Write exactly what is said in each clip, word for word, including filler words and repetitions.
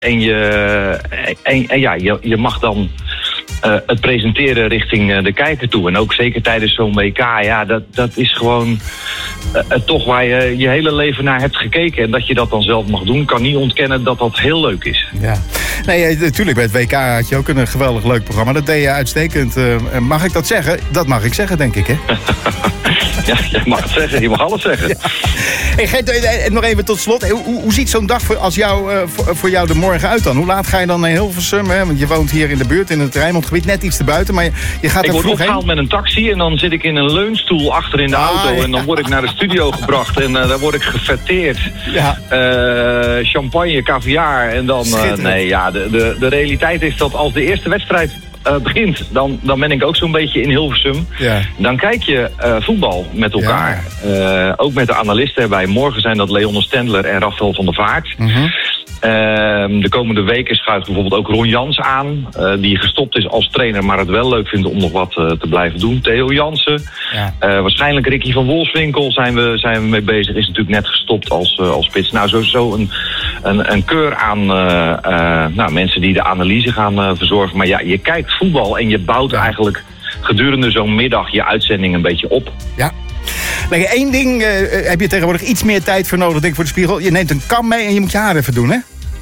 En, je, en, en ja, je, je mag dan uh, het presenteren richting uh, de kijker toe. En ook zeker tijdens zo'n W K, ja, dat, dat is gewoon uh, uh, toch waar je je hele leven naar hebt gekeken. En dat je dat dan zelf mag doen, kan niet ontkennen dat dat heel leuk is. Ja, nee, natuurlijk, bij het W K had je ook een geweldig leuk programma. Dat deed je uitstekend. Uh, mag ik dat zeggen? Dat mag ik zeggen, denk ik, hè? Ja, je mag het zeggen, je mag alles zeggen. Ja. Hey, Gert, nog even tot slot. Hoe, hoe ziet zo'n dag voor, als jou, uh, voor, voor jou er morgen uit dan? Hoe laat ga je dan naar Hilversum? Hè? Want je woont hier in de buurt, in het Rijnmondgebied, net iets te buiten. Maar je, je gaat ik er word vroeg opgehaald heen. met een taxi en dan zit ik in een leunstoel achter in de ah, auto. Ja. En dan word ik naar de studio gebracht en uh, daar word ik gefêteerd. Ja. Uh, champagne, caviar en dan... Uh, nee, ja, de, de, de realiteit is dat als de eerste wedstrijd Uh, begint, dan, dan ben ik ook zo'n beetje in Hilversum. Ja. Dan kijk je uh, voetbal met elkaar. Ja. Uh, ook met de analisten erbij. Morgen zijn dat Leon Stendler en Rafael van der Vaart. Uh-huh. Uh, de komende weken schuift bijvoorbeeld ook Ron Jans aan. Uh, die gestopt is als trainer, maar het wel leuk vindt om nog wat uh, te blijven doen. Theo Jansen. Ja. Uh, waarschijnlijk Ricky van Wolfswinkel zijn we, zijn we mee bezig. Is natuurlijk net gestopt als, uh, als spits. Nou, sowieso een, een, een keur aan uh, uh, nou, mensen die de analyse gaan uh, verzorgen. Maar ja, je kijkt voetbal en je bouwt ja. eigenlijk gedurende zo'n middag je uitzending een beetje op. Ja. Nee, één ding uh, heb je tegenwoordig iets meer tijd voor nodig, denk ik, voor de spiegel. Je neemt een kam mee en je moet je haar even doen, hè?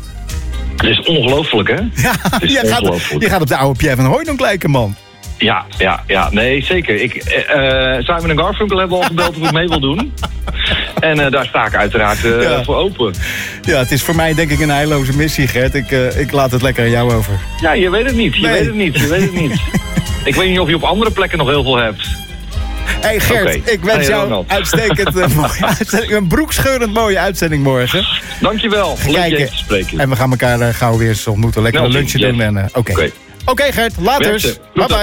Het is ongelooflijk, hè? Ja, het is je, ongelooflijk. Gaat, je gaat op de oude Pierre van Hooijdonk lijken, man. Ja, ja, ja. Nee, zeker. Ik, uh, Simon en Garfunkel hebben al gebeld of ik mee wil doen. En uh, daar sta ik uiteraard uh, ja. voor open. Ja, het is voor mij denk ik een heilloze missie, Gert. Ik, uh, ik laat het lekker aan jou over. Ja, je weet het niet. Je nee. weet het niet. Je weet het niet. Ik weet niet of je op andere plekken nog heel veel hebt. Hey Gert, okay. ik wens hey, jou uitstekend uh, mooie uitzending. Een broekscheurend mooie uitzending morgen. Dankjewel. Leuk je te spreken. En we gaan elkaar uh, gauw weer eens ontmoeten. Lekker nou, een lunchje yes. doen. En, uh, Oké, okay. okay, Gert, later. Bye bye.